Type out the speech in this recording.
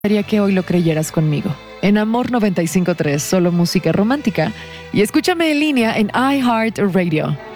gustaría que hoy lo creyeras conmigo. En Amor 95.3, solo música romántica. Y escúchame en línea en iHeartRadio.